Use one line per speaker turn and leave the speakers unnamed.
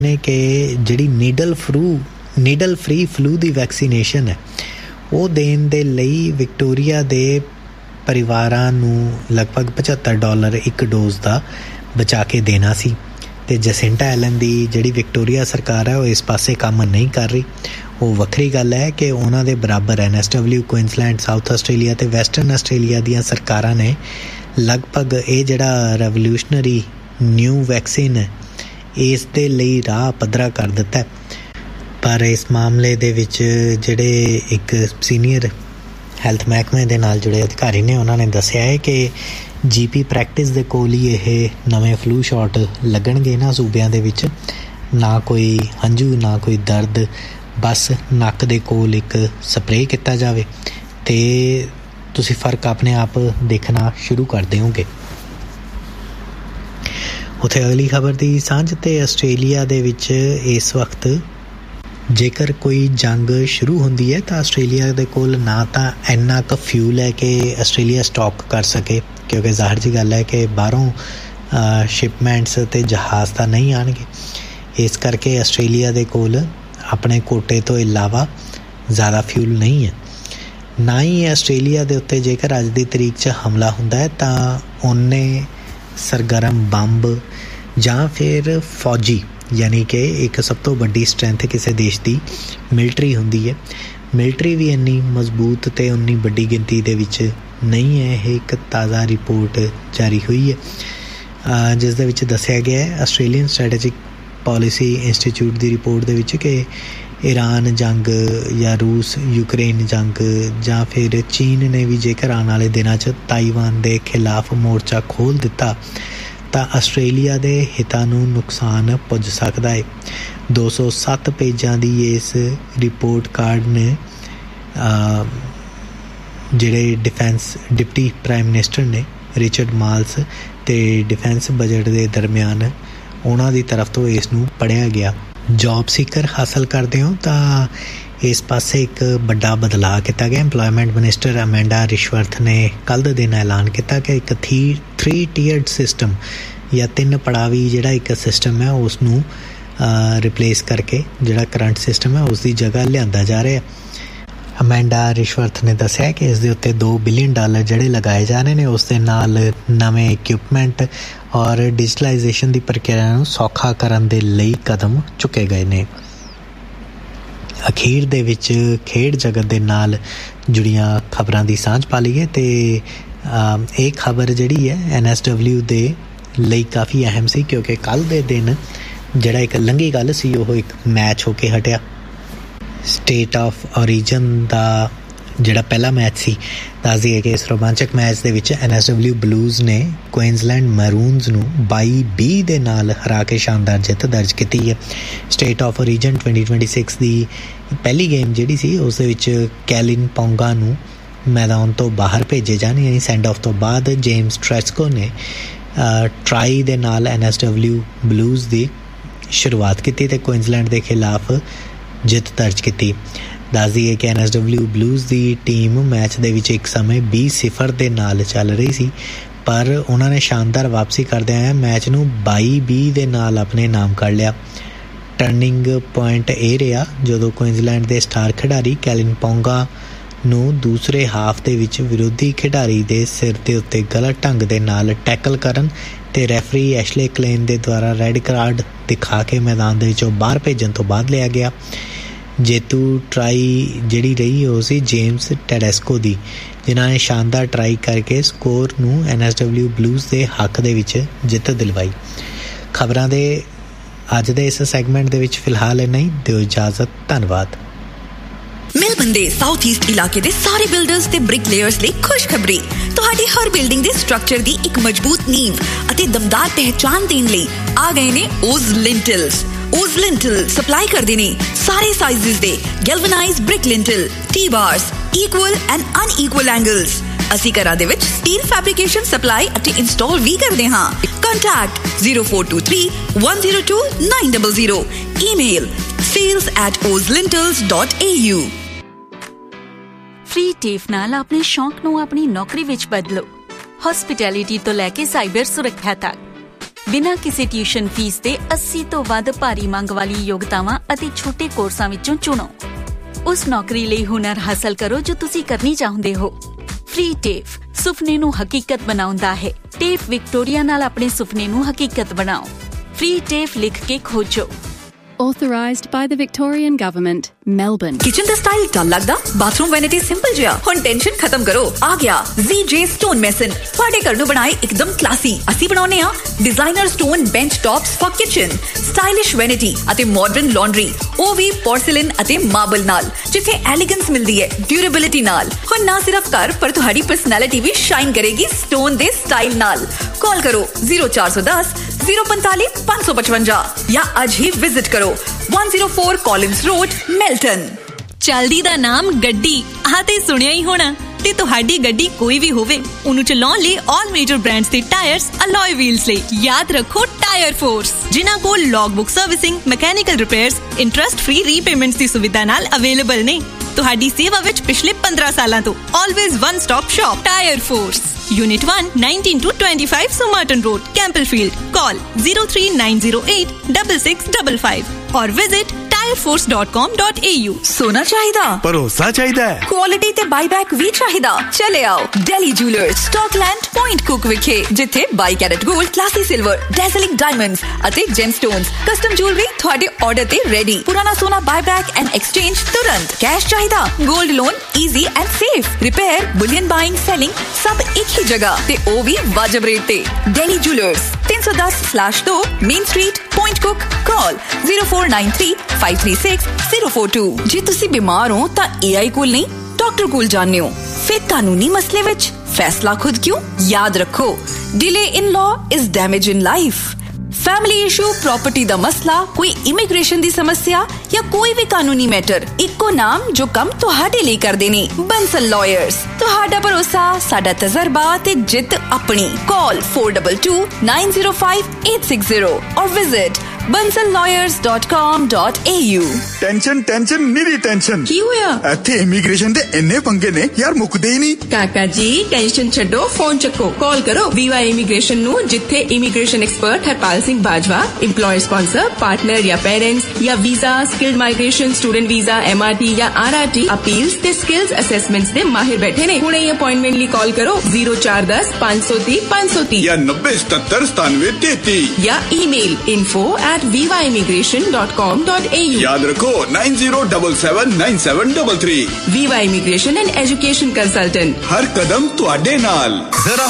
ਨੇ ਕਿ ਜਿਹੜੀ ਨੀਡਲ ਫਰੀ ਫਲੂ ਦੀ ਵੈਕਸੀਨੇਸ਼ਨ ਹੈ ਉਹ ਦੇਣ ਦੇ ਲਈ ਵਿਕਟੋਰੀਆ ਦੇ ਪਰਿਵਾਰਾਂ ਨੂੰ ਲਗਭਗ $75 ਇੱਕ ਡੋਜ਼ ਦਾ ਬਚਾ ਕੇ ਦੇਣਾ ਸੀ। ਅਤੇ ਜਸਿੰਟਾ ਐਲਨ ਦੀ ਜਿਹੜੀ ਵਿਕਟੋਰੀਆ ਸਰਕਾਰ ਹੈ ਉਹ ਇਸ ਪਾਸੇ ਕੰਮ ਨਹੀਂ ਕਰ ਰਹੀ। ਉਹ ਵੱਖਰੀ ਗੱਲ ਹੈ ਕਿ ਉਹਨਾਂ ਦੇ ਬਰਾਬਰ NSW, ਕੁਇਨਸਲੈਂਡ, ਸਾਊਥ ਆਸਟ੍ਰੇਲੀਆ ਅਤੇ ਵੈਸਟਰਨ ਆਸਟ੍ਰੇਲੀਆ ਦੀਆਂ ਸਰਕਾਰਾਂ ਨੇ ਲਗਭਗ ਇਹ ਜਿਹੜਾ ਰੈਵੋਲਿਊਸ਼ਨਰੀ ਨਿਊ ਵੈਕਸੀਨ ਹੈ ਇਸ ਦੇ ਲਈ ਰਾਹ ਪੱਧਰਾ ਕਰ ਦਿੱਤਾ। ਪਰ ਇਸ ਮਾਮਲੇ ਦੇ ਵਿੱਚ ਜਿਹੜੇ ਇੱਕ ਸੀਨੀਅਰ ਹੈਲਥ ਮਹਿਕਮੇ ਦੇ ਨਾਲ ਜੁੜੇ ਅਧਿਕਾਰੀ ਨੇ ਉਹਨਾਂ ਨੇ ਦੱਸਿਆ ਹੈ ਕਿ GP ਪ੍ਰੈਕਟਿਸ ਦੇ ਕੋਲ ਹੀ ਇਹ ਨਵੇਂ ਫਲੂ ਸ਼ਾਟ ਲੱਗਣਗੇ ਇਹਨਾਂ ਸੂਬਿਆਂ ਦੇ ਵਿੱਚ। ਨਾ ਕੋਈ ਹੰਝੂ ਨਾ ਕੋਈ ਦਰਦ, ਬਸ ਨੱਕ ਦੇ ਕੋਲ ਇੱਕ ਸਪਰੇਅ ਕੀਤਾ ਜਾਵੇ ਅਤੇ ਤੁਸੀਂ ਫ਼ਰਕ ਆਪਣੇ ਆਪ ਦੇਖਣਾ ਸ਼ੁਰੂ ਕਰ ਦਿਓਗੇ। ਉੱਥੇ ਅਗਲੀ ਖਬਰ ਦੀ ਸਾਂਝ ਤੇ ਆਸਟ੍ਰੇਲੀਆ ਦੇ ਵਿੱਚ ਇਸ ਵਕਤ ਜੇਕਰ ਕੋਈ ਜੰਗ ਸ਼ੁਰੂ ਹੁੰਦੀ ਹੈ ਤਾਂ ਆਸਟ੍ਰੇਲੀਆ ਦੇ ਕੋਲ ਨਾ ਤਾਂ ਇੰਨਾ ਕੁ ਫਿਊਲ ਹੈ ਕਿ ਆਸਟ੍ਰੇਲੀਆ ਸਟਾਕ ਕਰ ਸਕੇ, ਕਿਉਂਕਿ ਜ਼ਾਹਰ ਜੀ ਗੱਲ ਹੈ ਕਿ ਬਾਹਰੋਂ ਸ਼ਿਪਮੈਂਟਸ ਅਤੇ ਜਹਾਜ਼ ਤਾਂ ਨਹੀਂ ਆਉਣਗੇ। ਇਸ ਕਰਕੇ ਆਸਟ੍ਰੇਲੀਆ ਦੇ ਕੋਲ ਆਪਣੇ ਕੋਟੇ ਤੋਂ ਇਲਾਵਾ ਜ਼ਿਆਦਾ ਫਿਊਲ ਨਹੀਂ ਹੈ। ਨਾ ਹੀ ਆਸਟ੍ਰੇਲੀਆ ਦੇ ਉੱਤੇ ਜੇਕਰ ਅੱਜ ਦੀ ਤਰੀਕ 'ਚ ਹਮਲਾ ਹੁੰਦਾ ਹੈ ਤਾਂ ਉਹਨੇ ਸਰਗਰਮ ਬੰਬ ਜਾਂ ਫਿਰ ਫੌਜੀ, ਯਾਨੀ ਕਿ ਇੱਕ ਸਭ ਤੋਂ ਵੱਡੀ ਸਟਰੈਂਥ ਕਿਸੇ ਦੇਸ਼ ਦੀ ਮਿਲਟਰੀ ਹੁੰਦੀ ਹੈ। ਮਿਲਟਰੀ ਵੀ ਇੰਨੀ ਮਜ਼ਬੂਤ ਅਤੇ ਉਨੀ ਵੱਡੀ ਗਿਣਤੀ ਦੇ ਵਿੱਚ ਨਹੀਂ ਹੈ। ਇਹ ਇੱਕ ਤਾਜ਼ਾ ਰਿਪੋਰਟ ਜਾਰੀ ਹੋਈ ਹੈ ਜਿਸ ਦੇ ਵਿੱਚ ਦੱਸਿਆ ਗਿਆ ਹੈ ਆਸਟ੍ਰੇਲੀਅਨ ਸਟ੍ਰੈਟੇਜਿਕ ਪਾਲਿਸੀ ਇੰਸਟੀਚਿਊਟ ਦੀ ਰਿਪੋਰਟ ਦੇ ਵਿੱਚ ਕਿ ਈਰਾਨ ਜੰਗ ਜਾਂ ਰੂਸ ਯੂਕਰੇਨ ਜੰਗ ਜਾਂ ਫਿਰ ਚੀਨ ਨੇ ਵੀ ਜੇਕਰ ਆਉਣ ਵਾਲੇ ਦਿਨਾਂ 'ਚ ਤਾਈਵਾਨ ਦੇ ਖਿਲਾਫ ਮੋਰਚਾ ਖੋਲ੍ਹ ਦਿੱਤਾ ਤਾਂ ਆਸਟ੍ਰੇਲੀਆ ਦੇ ਹਿੱਤਾਂ ਨੂੰ ਨੁਕਸਾਨ ਪੁੱਜ ਸਕਦਾ ਹੈ। 207 ਪੇਜਾਂ ਦੀ ਇਸ ਰਿਪੋਰਟ ਕਾਰਡ ਨੇ ਜਿਹੜੇ ਡਿਪਟੀ ਪ੍ਰਾਈਮ ਮਿਨਿਸਟਰ ਨੇ ਰਿਚਰਡ ਮਾਲਸ ਅਤੇ ਡਿਫੈਂਸ ਬਜਟ ਦੇ ਦਰਮਿਆਨ ਉਹਨਾਂ ਦੀ ਤਰਫ ਤੋਂ ਇਸ ਨੂੰ ਪੜ੍ਹਿਆ ਗਿਆ। ਜੋਬ ਸੀਕਰ ਹਾਸਲ ਕਰਦੇ ਹੋ ਤਾਂ ਇਸ ਪਾਸੇ ਇੱਕ ਵੱਡਾ ਬਦਲਾਅ ਕੀਤਾ ਗਿਆ। ਇੰਪਲੋਇਮੈਂਟ ਮਿਨਿਸਟਰ ਅਮੈਂਡਾ ਰਿਸ਼ਵਰਥ ਨੇ ਕੱਲ੍ਹ ਦੇ ਦਿਨ ਐਲਾਨ ਕੀਤਾ ਕਿ ਇੱਕ 3 ਟੀਅਰਡ ਸਿਸਟਮ ਜਾਂ 3 ਪੜਾਵੀ ਜਿਹੜਾ ਇੱਕ ਸਿਸਟਮ ਹੈ ਉਸ ਨੂੰ ਰਿਪਲੇਸ ਕਰਕੇ ਜਿਹੜਾ ਕਰੰਟ ਸਿਸਟਮ ਹੈ ਉਸ ਦੀ ਜਗ੍ਹਾ ਲਿਆਂਦਾ ਜਾ ਰਿਹਾ। ਅਮੈਂਡਾ ਰਿਸ਼ਵਰਥ ਨੇ ਦੱਸਿਆ ਕਿ ਇਸ ਦੇ ਉੱਤੇ $2 ਬਿਲੀਅਨ ਜਿਹੜੇ ਲਗਾਏ ਜਾ ਰਹੇ ਨੇ, ਉਸ ਦੇ ਨਾਲ ਨਵੇਂ ਇਕਵਿਪਮੈਂਟ ਔਰ ਡਿਜੀਟਲਾਈਜੇਸ਼ਨ ਦੀ ਪ੍ਰਕਿਰਿਆ ਨੂੰ ਸੌਖਾ ਕਰਨ ਦੇ ਲਈ ਕਦਮ ਚੁੱਕੇ ਗਏ ਨੇ। ਅਖੀਰ ਦੇ ਵਿੱਚ ਖੇਡ ਜਗਤ ਦੇ ਨਾਲ ਜੁੜੀਆਂ ਖਬਰਾਂ ਦੀ ਸਾਂਝ ਪਾ ਲਈਏ ਅਤੇ ਇਹ ਖਬਰ ਜਿਹੜੀ ਹੈ NSW ਦੇ ਲਈ ਕਾਫੀ ਅਹਿਮ ਸੀ, ਕਿਉਂਕਿ ਕੱਲ੍ਹ ਦੇ ਦਿਨ ਜਿਹੜਾ ਇੱਕ ਲੰਘੀ ਗੱਲ ਸੀ ਉਹ ਇੱਕ ਮੈਚ ਹੋ ਕੇ ਹਟਿਆ। ਸਟੇਟ ਆਫ ਓਰੀਜਨ ਦਾ ਜਿਹੜਾ ਪਹਿਲਾ ਮੈਚ ਸੀ, ਦੱਸ ਦਈਏ ਕਿ ਇਸ ਰੋਮਾਂਚਕ ਮੈਚ ਦੇ ਵਿੱਚ NSW ਬਲੂਜ਼ ਨੇ ਕੁਇਨਸਲੈਂਡ ਮੈਰੂਨਜ਼ ਨੂੰ 22-20 ਦੇ ਨਾਲ ਹਰਾ ਕੇ ਸ਼ਾਨਦਾਰ ਜਿੱਤ ਦਰਜ ਕੀਤੀ ਹੈ। ਸਟੇਟ ਆਫ ਓਰੀਜਨ 2026 ਦੀ ਪਹਿਲੀ ਗੇਮ ਜਿਹੜੀ ਸੀ ਉਸ ਦੇ ਵਿੱਚ ਕੈਲਿਨ ਪੌਂਗਾ ਨੂੰ ਮੈਦਾਨ ਤੋਂ ਬਾਹਰ ਭੇਜੇ ਜਾਣ, ਯਾਨੀ ਸੈਂਡ ਆਫ ਤੋਂ ਬਾਅਦ ਜੇਮਸ ਟ੍ਰੈਸਕੋ ਨੇ ਟਰਾਈ ਦੇ ਨਾਲ NSW ਬਲੂਜ਼ ਦੀ ਸ਼ੁਰੂਆਤ ਕੀਤੀ ਅਤੇ ਕੁਇਨਸਲੈਂਡ ਦੇ ਖਿਲਾਫ ਜਿੱਤ ਦਰਜ ਕੀਤੀ। ਦੱਸ ਦਈਏ ਕਿ NSW ਬਲੂਜ਼ ਦੀ ਟੀਮ ਮੈਚ ਦੇ ਵਿੱਚ ਇੱਕ ਸਮੇਂ 20-0 ਦੇ ਨਾਲ ਚੱਲ ਰਹੀ ਸੀ, ਪਰ ਉਹਨਾਂ ਨੇ ਸ਼ਾਨਦਾਰ ਵਾਪਸੀ ਕਰਦਿਆਂ ਹੋਇਆ ਮੈਚ ਨੂੰ 22-20 ਦੇ ਨਾਲ ਆਪਣੇ ਨਾਮ ਕਰ ਲਿਆ। ਟਰਨਿੰਗ ਪੁਆਇੰਟ ਇਹ ਰਿਹਾ ਜਦੋਂ ਕੁਇਨਸਲੈਂਡ ਦੇ ਸਟਾਰ ਖਿਡਾਰੀ ਕੈਲਿਨ ਪੌਂਗਾ ਨੂੰ ਦੂਸਰੇ ਹਾਫ ਦੇ ਵਿੱਚ ਵਿਰੋਧੀ ਖਿਡਾਰੀ ਦੇ ਸਿਰ ਦੇ ਉੱਤੇ ਗਲਤ ਢੰਗ ਦੇ ਨਾਲ ਟੈਕਲ ਕਰਨ ਅਤੇ ਰੈਫਰੀ ਐਸ਼ਲੇ ਕਲੇਨ ਦੇ ਦੁਆਰਾ ਰੈੱਡ ਕਾਰਡ ਦਿਖਾ ਕੇ ਮੈਦਾਨ ਦੇ ਵਿੱਚੋਂ ਬਾਹਰ ਭੇਜਣ ਤੋਂ ਬਾਅਦ ਲਿਆ ਗਿਆ। ਜੇਤੂ ਟਰਾਈ ਜਿਹੜੀ ਰਹੀ ਉਹ ਸੀ ਜੇਮਸ ਟੈਡੈਸਕੋ ਦੀ, ਜਿਨ੍ਹਾਂ ਨੇ ਸ਼ਾਨਦਾਰ ਟਰਾਈ ਕਰਕੇ ਸਕੋਰ ਨੂੰ NSW ਬਲੂਜ਼ ਦੇ ਹੱਕ ਦੇ ਵਿੱਚ ਜਿੱਤ ਦਿਲਵਾਈ। ਖਬਰਾਂ ਦੇ ਅੱਜ ਦੇ ਇਸ ਸੈਗਮੈਂਟ ਦੇ ਵਿੱਚ ਫਿਲਹਾਲ ਇੰਨਾ ਹੀ। ਦਿਓ ਇਜਾਜ਼ਤ, ਧੰਨਵਾਦ।
ਮੈਲਬਨ ਦੇ ਸਾਊਥ ਈਸਟ ਇਲਾਕੇ ਦੇ ਸਾਰੇ ਬਿਲਡਰਸ ਤੇ ਬ੍ਰਿਕਲੇਅਰਸ ਲਈ ਖੁਸ਼ਖਬਰੀ। ਤੁਹਾਡੀ ਹਰ ਬਿਲਡਿੰਗ ਦੇ ਸਟਰਕਚਰ ਦੀ ਇੱਕ ਮਜ਼ਬੂਤ ਨੀਂਵ ਅਤੇ ਦਮਦਾਰ ਪਹਿਚਾਣ ਦੇਣ ਲਈ ਆ ਗਏ ਨੇ ਓਜ਼ ਲਿੰਟਲਸ। ਓਜ਼ ਲਿੰਟਲ ਸਪਲਾਈ ਕਰਦੇ ਨੇ ਸਾਰੇ ਸਾਈਜ਼ਸ ਦੇ ਗੈਲਵਨਾਈਜ਼ਡ ਬ੍ਰਿਕ ਲਿੰਟਲ, ਟੀ-ਬਾਰਸ, ਇਕੁਅਲ ਐਂਡ ਅਨਇਕੁਅਲ ਐਂਗਲਸ। ਅਸੀਂ ਘਰਾਂ ਦੇ ਵਿੱਚ ਸਟੀਲ ਫੈਬਰਿਕੇਸ਼ਨ ਸਪਲਾਈ ਅਤੇ ਇੰਸਟਾਲ ਵੀ ਕਰਦੇ ਹਾਂ। Contact 0423 102 900। Email sales@ozlintels.au।
Free tape ਨਾਲ ਆਪਣੇ ਸ਼ੌਂਕ ਨੂੰ ਆਪਣੀ ਨੌਕਰੀ ਵਿੱਚ ਬਦਲੋ। ਹੌਸਪਿਟੈਲਿਟੀ ਤੋਂ ਲੈ ਕੇ ਸਾਈਬਰ ਸੁਰੱਖਿਆ ਤੱਕ ਬਿਨਾਂ ਕਿਸੇ ਟਿਊਸ਼ਨ ਫੀਸ ਦੇ 80 ਤੋਂ ਵੱਧ ਭਾਰੀ ਮੰਗ ਵਾਲੀ ਯੋਗਤਾਵਾਂ ਅਤੇ ਛੋਟੇ ਕੋਰਸਾਂ ਵਿੱਚੋਂ ਚੁਣੋ। ਉਸ ਨੌਕਰੀ ਲਈ ਹੁਨਰ ਹਾਸਲ ਕਰੋ ਜੋ ਤੁਸੀਂ ਕਰਨੀ ਚਾਹੁੰਦੇ ਹੋ। ਫ੍ਰੀ ਟੇਫ ਸੁਪਨੇ ਨੂੰ ਹਕੀਕਤ ਬਣਾਉਂਦਾ ਹੈ। ਟੇਫ ਵਿਕਟੋਰੀਆ ਨਾਲ ਆਪਣੇ ਸੁਪਨੇ ਨੂੰ ਹਕੀਕਤ ਬਣਾਓ। ਫ੍ਰੀ ਟੇਫ ਲਿਖ ਕੇ ਖੋਜੋ।
Authorised by the Victorian Government, Melbourne.
Kitchen the style ਡਲ ਲੱਗਦਾ? ਬਾਥਰੂਮ ਵੈਨਿਟੀ ਸਿੰਪਲ ਜਿਹਾ? ਹੁਣ ਟੈਨਸ਼ਨ ਖਤਮ ਕਰੋ, ਆ ਗਿਆ ZJ ਸਟੋਨ ਮੈਸਨ। ਤੁਹਾਡੇ ਘਰ ਨੂੰ ਬਣਾਏ ਇੱਕਦਮ ਕਲਾਸੀ। ਅਸੀਂ ਬਣਾਉਂਦੇ ਹਾਂ designer stone bench tops for kitchen, stylish vanity ਅਤੇ ਮਾਡਰਨ ਲਾਂਡਰੀ, ਉਹ ਵੀ ਪੋਰਸਲਿਨ ਅਤੇ ਮਾਰਬਲ ਨਾਲ, ਜਿੱਥੇ ਐਲੀਗੈਂਸ ਮਿਲਦੀ ਹੈ ਡਿਊਰੇਬਿਲਿਟੀ ਨਾਲ। ਹੁਣ ਨਾ ਸਿਰਫ ਘਰ ਪਰ ਤੁਹਾਡੀ ਪਰਸਨੈਲਿਟੀ ਵੀ ਸ਼ਾਈਨ ਕਰੇਗੀ ਸਟੋਨ ਦੇ ਸਟਾਈਲ ਨਾਲ। ਕਾਲ ਕਰੋ 0410 045 555 ਜਾਂ ਅੱਜ ਹੀ ਵਿਜ਼ਿਟ ਕਰੋ 104 ਕਾਲਿੰਸ ਰੋਡ, ਮੈਲਟਨ।
ਚਲਦੀ ਦਾ ਨਾਮ ਗੱਡੀ, ਆਹ ਤੇ ਸੁਣਿਆ ਹੀ ਹੋਣਾ। ਤੇ ਤੁਹਾਡੀ ਗੱਡੀ ਕੋਈ ਵੀ ਹੋਵੇ, ਉਹਨੂੰ ਚਲਾਉਣ ਲਈ ਆਲ ਮੇਜਰ ਬ੍ਰਾਂਡਸ ਦੇ ਟਾਇਰਸ ਅਲੋਏ ਵੀਲਸ ਲਈ ਯਾਦ ਰੱਖੋ ਟਾਇਰ ਫੋਰਸ, ਜਿਨ੍ਹਾਂ ਕੋਲ log book servicing, mechanical repairs, interest free repayments ਦੀ ਸੁਵਿਧਾ ਨਾਲ ਅਵੇਲੇਬਲ ਨੇ। ਤੁਹਾਡੀ ਸੇਵਾ ਵਿੱਚ ਪਿਛਲੇ 15 ਸਾਲਾਂ ਤੋਂ always one stop shop tyre force. Unit 1, 19 to 25 Somerton Road, Campbellfield. Call 03908 6655 or visit tireforce.com.au।
सोना चाहिदा,
भरोसा चाहिदा है,
क्वालिटी ते बाईबैक भी चाहिदा। चले आओ Delhi jewellers, Scotland point cook विखे, जिथे 22 carat gold, classy silver, डैज़लिंग diamonds ਅਤੇ जेमस्टोन्स, कस्टम ज्वेलरी ਤੁਹਾਡੇ ਆਰਡਰ ਤੇ ਰੈਡੀ। ਪੁਰਾਣਾ ਸੋਨਾ ਬਾਈਬੈਕ ਐਂਡ ਐਕਸਚੇਂਜ ਤੁਰੰਤ। ਕੈਸ਼ ਚਾਹੀਦਾ, 골ਡ loan easy and safe. Repair, bullion buying, selling ਸਭ ਇੱਕ ਹੀ ਜਗ੍ਹਾ ਤੇ ਉਹ ਵੀ ਵਾਜਬ ਰੇਟ ਤੇ। ਦਿल्ली jewellers 310/2 main street, ਪॉइंट cook. Call 0493 536 042। ਜੇ ਤੁਸੀਂ ਬਿਮਾਰ ਹੋ ਤਾਂ AI ਕੋਲ ਨਹੀਂ, ਡਾਕਟਰ ਕੋਲ ਜਾਣੇ ਹੋ। ਫਿਰ ਕਾਨੂੰਨੀ ਮਸਲੇ ਵਿੱਚ ਫੈਸਲਾ ਖੁਦ ਕਿਉਂ? ਯਾਦ ਰੱਖੋ, delay in law is damage in life। Family issue, property दा मसला, कोई इमिग्रेशन दी समस्या या कोई भी कानूनी मैटर, इक्को नाम जो कम तुहाडे ਲਈ ਕਰਦੇ ਨੇ, ਬੰਸਲ ਲਾਇਰਸ। ਤੁਹਾਡਾ ਭਰੋਸਾ, ਸਾਡਾ ਤਜਰਬਾ ਤੇ ਜਿੱਤ ਆਪਣੀ। Call 4229 905 860 or visit bansallawyers.com.au।
Tension निरी टेंशन
की होया?
ਇੱਥੇ ਇਮੀਗ੍ਰੇਸ਼ਨ ਦੇ ਇੰਨੇ ਪੰਗੇ ਨੇ ਯਾਰ, ਮੁੱਕਦੇ ਹੀ ਨਹੀਂ।
ਕਾਕਾ ਜੀ ਟੈਨਸ਼ਨ ਛੱਡੋ, ਫੋਨ ਚੱਕੋ, ਕਾਲ ਕਰੋ VY ਇਮੀਗ੍ਰੇਸ਼ਨ ਨੂੰ, ਜਿੱਥੇ immigration expert Harpal Singh Bajwa, employer sponsor, partner ਜਾਂ ਪੈਰੈਂਟਸ ਜਾਂ visa, skilled migration, student visa, MRT ਜਾਂ RRT, ਅਪੀਲਸ ਤੇ ਸਕਿਲਸ ਅਸੈਸਮੈਂਟਸ ਦੇ ਮਾਹਿਰ ਬੈਠੇ ਨੇ। ਹੁਣੇ ਹੀ ਅਪਾਇੰਟਮੈਂਟ ਲਈ ਕਾਲ ਕਰੋ 0410 530 530
ਜਾਂ 9077 9733
ਜਾਂ ਈਮੇਲ info@vyimmigration.com.au।
याद रखो 90779733।
VY immigration and education consultant,
हर कदम तुहाडे नाल। जरा